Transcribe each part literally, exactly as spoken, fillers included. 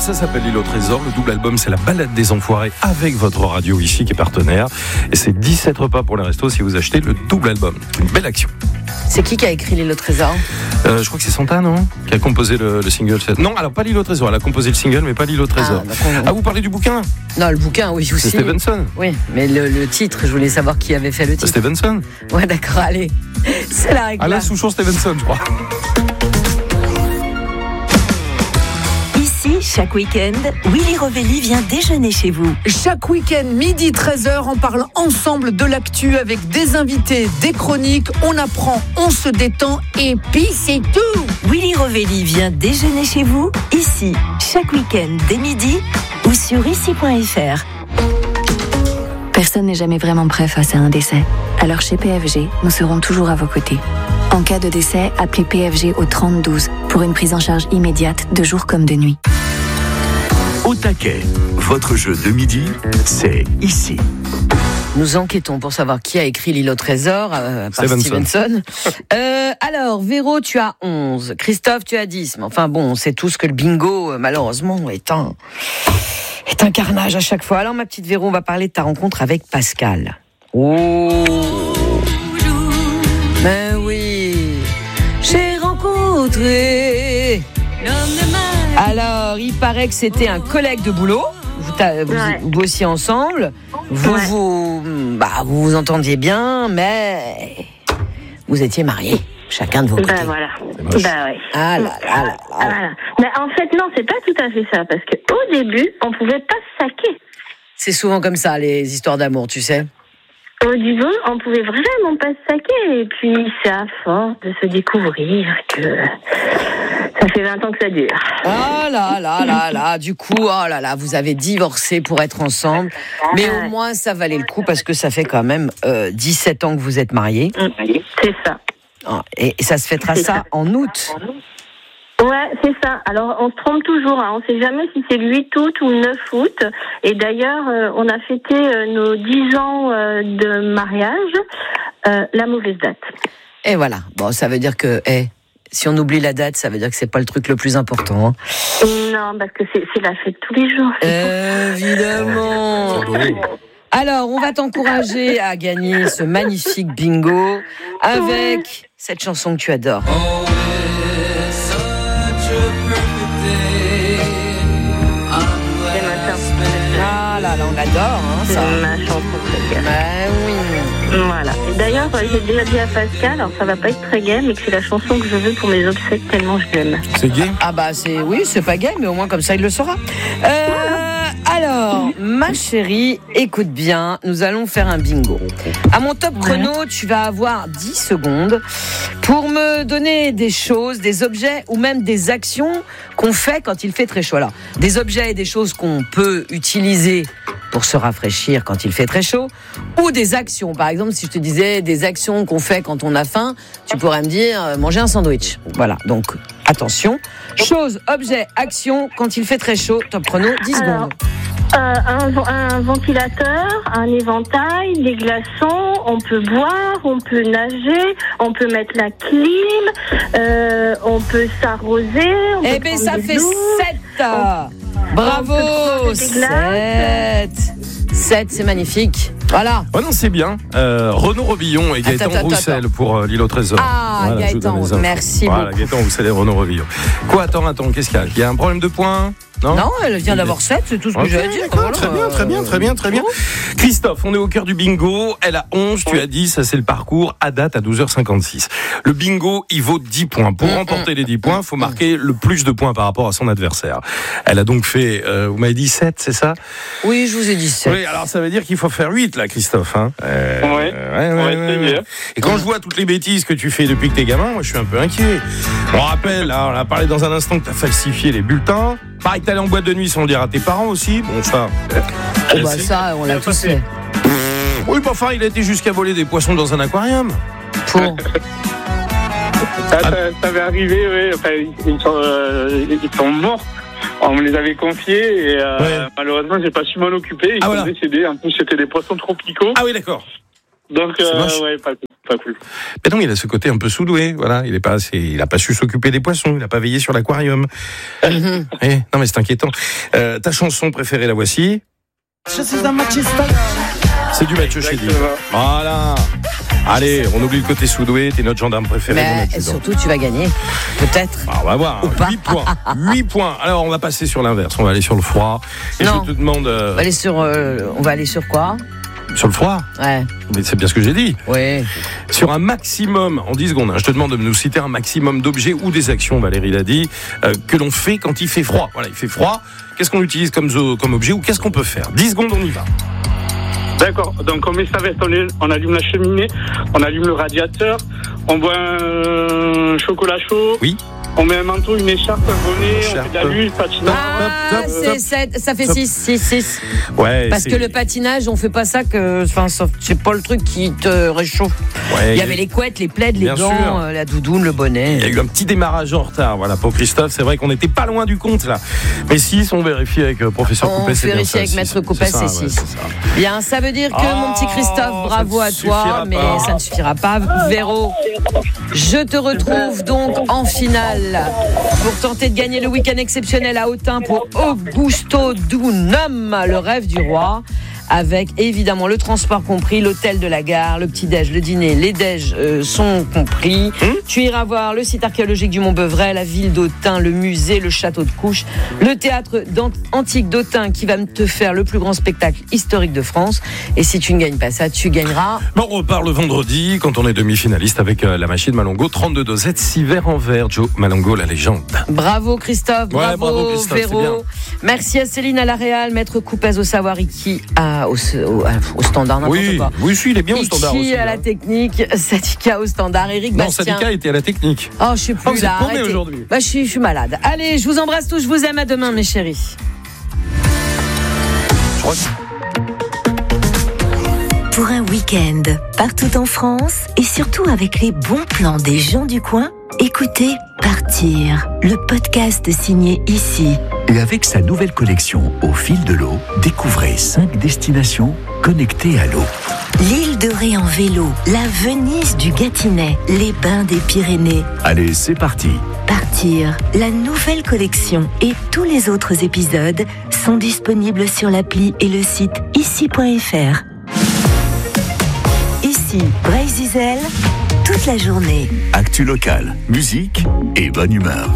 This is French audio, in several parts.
Ça s'appelle L'île au trésor. Le double album, c'est La balade des enfoirés avec votre radio ici qui est partenaire. Et c'est dix-sept repas pour les restos si vous achetez le double album. Une belle action. C'est qui qui a écrit L'île au trésor? euh, Je crois que c'est Santa, non? Qui a composé le, le single. Non, alors pas L'île au trésor. Elle a composé le single, mais pas L'île au trésor. Ah, ah, vous parlez du bouquin? Non, le bouquin, oui, aussi. C'est Stevenson. Oui, mais le, le titre, je voulais savoir qui avait fait le titre. Stevenson. Ouais, d'accord, allez. C'est la règle. Alain Souchon Stevenson, je crois. Ici, chaque week-end, Willy Rovelli vient déjeuner chez vous. Chaque week-end, midi treize heures, on parle ensemble de l'actu avec des invités, des chroniques, on apprend, on se détend et puis c'est tout. Willy Rovelli vient déjeuner chez vous, ici, chaque week-end dès midi ou sur ici point f r. Personne n'est jamais vraiment prêt face à un décès. Alors chez P F G, nous serons toujours à vos côtés. En cas de décès, appelez P F G au trente douze pour une prise en charge immédiate de jour comme de nuit. Au taquet, votre jeu de midi, c'est ici. Nous enquêtons pour savoir qui a écrit L'île au trésor, euh, par Stevenson. Stevenson. Euh, alors, Véro, tu as onze. Christophe, tu as dix. Mais enfin bon, on sait tous que le bingo, euh, malheureusement, est un, est un carnage à chaque fois. Alors, ma petite Véro, on va parler de ta rencontre avec Pascal. Oh, mais oui, j'ai rencontré. Alors, il paraît que c'était un collègue de boulot. Vous, vous, Ouais. vous bossiez ensemble. Vous, Ouais. vous, bah, vous vous entendiez bien, mais vous étiez mariés, chacun de vos côtés. Ben voilà. moche. Ben ouais. Ah là là là là. Voilà. Mais en fait, non, c'est pas tout à fait ça. Parce qu'au début, on pouvait pas se saquer. C'est souvent comme ça, les histoires d'amour, tu sais. Au début, on pouvait vraiment pas se saquer. Et puis, c'est à force de se découvrir que ça fait vingt ans que ça dure. Ah là là là là, du coup, oh là là, vous avez divorcé pour être ensemble. Mais au moins, ça valait le coup parce que ça fait quand même euh, dix-sept ans que vous êtes mariés. C'est ça. Ah, Et ça se fêtera C'est ça ça. en août. Ouais, c'est ça. Alors, on se trompe toujours. Hein. On sait jamais si c'est le huit août ou le neuf août. Et d'ailleurs, euh, on a fêté euh, nos dix ans euh, de mariage, euh, la mauvaise date. Et voilà. Bon, ça veut dire que, hey, si on oublie la date, ça veut dire que c'est pas le truc le plus important. Hein. Non, parce que c'est, c'est la fête tous les jours. Évidemment. Alors, on va t'encourager à gagner ce magnifique bingo avec cette chanson que tu adores. C'est ma chanson. Ah là là, on l'adore, hein, ça. C'est ma chanson préférée. Ben oui. Voilà. Et d'ailleurs, euh, j'ai déjà dit à Pascal, alors ça va pas être très gay, mais que c'est la chanson que je veux pour mes obsèques tellement je l'aime. C'est gay? Ah bah c'est, oui, c'est pas gay, mais au moins comme ça il le saura. Euh, alors, ma chérie, écoute bien, nous allons faire un bingo. À mon top chrono, tu vas avoir dix secondes pour me donner des choses, des objets ou même des actions qu'on fait quand il fait très chaud. Alors, des objets et des choses qu'on peut utiliser pour se rafraîchir quand il fait très chaud, ou des actions. Par exemple, si je te disais des actions qu'on fait quand on a faim, tu pourrais me dire euh, manger un sandwich. Voilà, donc attention. Choses, objets, actions quand il fait très chaud. Top chrono, dix Alors, secondes. Euh, un, un ventilateur, un éventail, des glaçons, on peut boire, on peut nager, on peut mettre la clim, euh, on peut s'arroser. On Eh peut bien, prendre ça des fait douches. sept. on Bravo, peut prendre des sept. sept, c'est magnifique. Voilà. Oh non, c'est bien. Euh, Renaud Robillon et Gaëtan Attends, attends, Roussel attends. pour euh, L'île au trésor. Ah, Voilà, je vous donne Gaëtan, les infos. merci Voilà, beaucoup. Gaëtan Roussel et Renaud Robillon. Quoi, attends, attends, qu'est-ce qu'il y a? Il y a un problème de points? Non, Non, elle vient d'avoir sept, c'est tout ce que Ok, j'ai à dire. d'accord, Voilà. très bien, très bien, très bien, très bien. Christophe, on est au cœur du bingo. Elle a onze, tu as dix, ça c'est le parcours à date à douze heures cinquante-six. Le bingo, il vaut dix points. Pour remporter les dix points, il faut marquer le plus de points par rapport à son adversaire. Elle a donc fait, euh, vous m'avez dit sept, c'est ça? Oui, je vous ai dit sept. Oui, alors ça veut dire qu'il faut faire huit là, Christophe. Hein. Euh, Ouais. ouais, ouais, Ouais, ouais, c'est ouais. bien. Et quand je vois toutes les bêtises que tu fais depuis que t'es gamin, moi je suis un peu inquiet. On rappelle, là, on a parlé dans un instant que t'as falsifié les bulletins. Pareil que t'allais en boîte de nuit sans le dire à tes parents aussi. Bon, ça. Oh bah ça, on l'a tous fait. Oui, bah enfin, il a été jusqu'à voler des poissons dans un aquarium. Pour... Ça, ça, ça avait arrivé, oui. Enfin, ils, sont, euh, ils sont morts. On me les avait confiés et euh, Ouais. malheureusement, j'ai pas su m'en occuper. Ils Ah, sont voilà. décédés. En plus, c'était des poissons tropicaux. Ah oui, d'accord. Donc, C'est euh, moche. ouais, pas pas cool. Mais non, il a ce côté un peu sous-doué, voilà. Il est pas assez, il a pas su s'occuper des poissons, il a pas veillé sur l'aquarium. Mhm. Eh, non, mais c'est inquiétant. Euh, ta chanson préférée, la voici. Je suis un machista. C'est du Mathieu Chédid. Exactement. Voilà. Allez, on oublie le côté sous-doué, t'es notre gendarme préféré. mon Mais adjudant. surtout, tu vas gagner. Peut-être. Ah, on va voir, Ou pas. huit points. huit points. Alors, on va passer sur l'inverse, on va aller sur le froid. Et Non. je te demande... euh, On va aller sur, euh, on va aller sur quoi? sur le froid. Ouais. Mais c'est bien ce que j'ai dit. Oui. Sur un maximum, en dix secondes, hein, je te demande de nous citer un maximum d'objets ou des actions, Valérie l'a dit, euh, que l'on fait quand il fait froid. Voilà, il fait froid. Qu'est-ce qu'on utilise comme, zo- comme objet ou qu'est-ce qu'on peut faire? dix secondes, on y va. D'accord, donc on met sa veste, on, est- on allume la cheminée, on allume le radiateur, on boit un chocolat chaud. Oui. On met un manteau, une écharpe, un bonnet, on fait de la Écharpe. luge, patinage. Ah, top, c'est top. sept, ça fait Top. six, six, six. Ouais. Parce c'est- que le patinage, on fait pas ça que, enfin, sauf- c'est pas le truc qui te réchauffe. Ouais, Il y avait les couettes, les plaids, les Bien gants, sûr. euh, la doudoune, le bonnet. Il y a eu un petit démarrage en retard, voilà, pour Christophe. C'est vrai qu'on n'était pas loin du compte, là. Mais si, on vérifie avec euh, professeur On Coupet, c'est bien vérifie ça, avec six. Maître Coupet, ça, c'est ouais, six. c'est ça. Bien, ça veut dire que Oh, mon petit Christophe, bravo ça à ne toi, suffira mais pas. ça ne suffira pas. Véro, je te retrouve donc en finale pour tenter de gagner le week-end exceptionnel à Autun pour Augusto Dunum, le rêve du roi. Avec évidemment le transport compris, l'hôtel de la gare, le petit-déj, le dîner, les déj euh, sont compris. Hum Tu iras voir le site archéologique du Mont-Beuvray, la ville d'Autun, le musée, le château de Couches, le théâtre d'an- antique d'Autun qui va te faire le plus grand spectacle historique de France. Et si tu ne gagnes pas ça, tu gagneras. Bon, on repart le vendredi quand on est demi-finaliste avec euh, la machine Malongo. trente-deux dosettes, six verres en verre. Joe Malongo, la légende. Bravo Christophe, Ouais, bravo, bravo Christophe, c'est bien. Véro. Merci à Céline à la Réal, Maître Coupez au savoir, Iki à, au, au, au standard, n'importe Oui, quoi. oui, si, il est bien au Iki standard aussi. à la hein. technique, Sadika au standard, Eric Non, Bastien. Sadika était à la technique. Oh, je suis Oh, plus vous là. êtes paumé arrêtez. aujourd'hui. Bah, je suis, je suis malade. Allez, je vous embrasse tous, je vous aime, à demain, mes chéris. Je crois que- Pour un week-end partout en France et surtout avec les bons plans des gens du coin, écoutez Partir, le podcast signé ici. Et avec sa nouvelle collection Au fil de l'eau, découvrez cinq destinations connectées à l'eau. L'île de Ré en vélo, la Venise du Gâtinais, les bains des Pyrénées. Allez, c'est parti. Partir, la nouvelle collection et tous les autres épisodes sont disponibles sur l'appli et le site ici point f r. Ici, Brésil, toute la journée. Actu locale, musique et bonne humeur.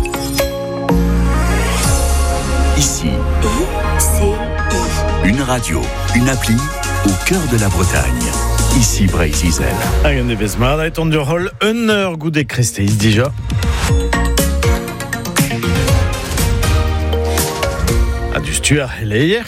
Ici, I C I. une radio, une appli au cœur de la Bretagne. Ici Brésil. Hagen de Besmar, et on hol un heure goût Christéis déjà. A du stuar hier.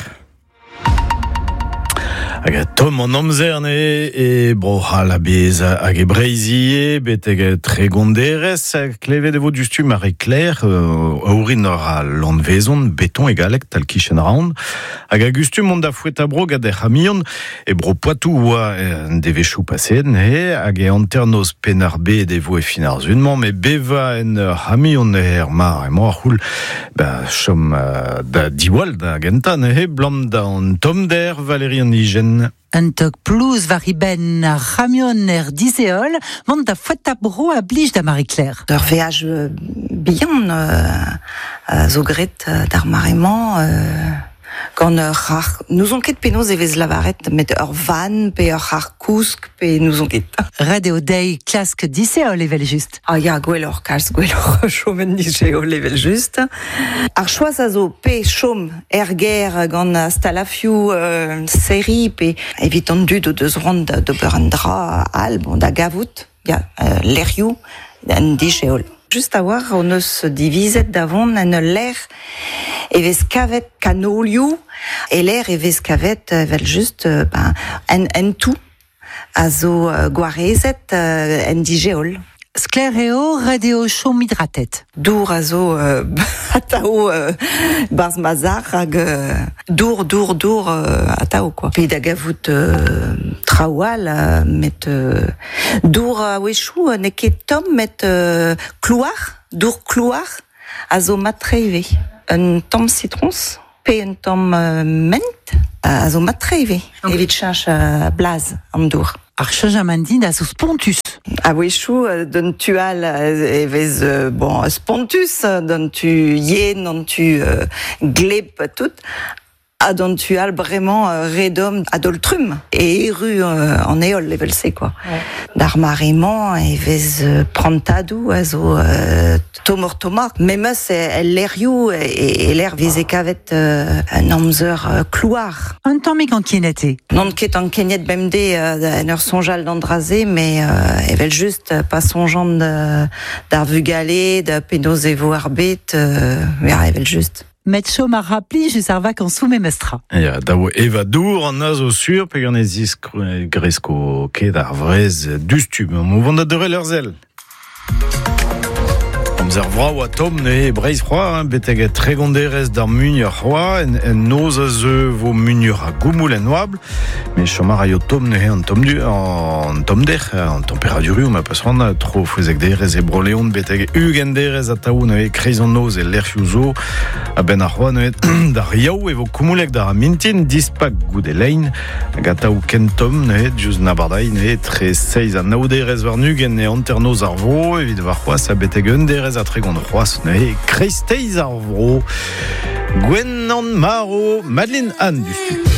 Hag a tom an amzer ne e broha la bez hag e breizie bet eg tregonderez klevet evo justu mare clair euh, aurin a landvezon beton e galek tal kichen round hag a gustu mont da fouet a bro gad e c'hamion e bro poitou oa en devechou pasen e hag e anternoz penar bet evo e finar zunman me beva en c'hamion e er mar e mo a c'houl ba chom uh, da diwal da gentan e blam da an tom der Valérie an Igen. Un toc plus vari ben a ramion er diseol, mont da fouet a bro a blij da Marie-Claire. Ur veaj euh, bihan euh, euh, zo gret euh, d'ar marement euh, gant ur c'har... Nous on ket penaos evez lavaret met ur van pe ur c'har kousk pe nous on ket. Red eo dei klask diseol evel just. Ah ya, gwell ur kalz, gwell ur chomen digeo level just. Ar choaz a zo pe chom er ger gant a stalafioù euh, seri pe evit an dud o deus rand d'ober an dra al, bon da gavout, ya, euh, lerioù an digeo. Just a war, on eus divizet davon en l'air evez kavet kanolioù e l'air evez kavet euh, vel just euh, ben, en, en tout a zo euh, gwarezet euh, en digeol. Skler eo red eo chom hidratet. Dour a zo euh, atao euh, barz mazar hag euh, dour, dour, dour euh, atao, quoi. Pe da gavout euh, traoual euh, met euh, dour a wechou euh, ne ket tom met euh, clouar, dour clouar a zo matreive. Un tom citrons pe un tom euh, ment a zo matreive. Evit chanch euh, blaz am dour. ar chajamandi da sous pontus. A wechou, don tu al evez euh, bon spontus, don tu yen, don tu euh, gleb tout. A don tu al vraiment euh, redom adoltrum et eru euh, en éol level C quoi. Ouais. D'ar mariment evez euh, prantadou azo euh, tomor tomar. Même c'est l'eriou et l'air vise kavet euh, un amzer euh, clouar. Un temps mais quand kienete. Non ket en kenet bemde euh, ur sonjal d'andrazé mais euh, evel juste pas sonjant de d'ar vugalé de penosevo arbet euh, mais evel juste. Met chom a rappli jus ar vacances mestra. Ya, daou eva dour an azo sur pe gant ezis gresko ket ar vrez dustum. Mou vant da deure leurs ailes. Amzer vra oa tom ne breiz c'hoar, hein, beteg e tregonderez d'ar munir c'hoar, en, en noz a zeu vo munir a goumoul en oabl, me chomar a yo tom ne an tom du, an tom der, an temperaturium a pas ran tro fwezek derez e broleon beteg ugen derez a taou ne e kreiz an noz e lerchioù zo, a ben a c'hoar ne d'ar yaou e vo koumoulek d'ar mintin dispak gout e lein, hag a taou ken tom ne e diouz nabardai ne e tre seiz a naou derez war nugen e anternoz ar vro, evit war c'hoaz a beteg un derez a tregont c'hoaz ne e kreisteiz ar vro. Gwen an Maro, Madeleine Anne du stu.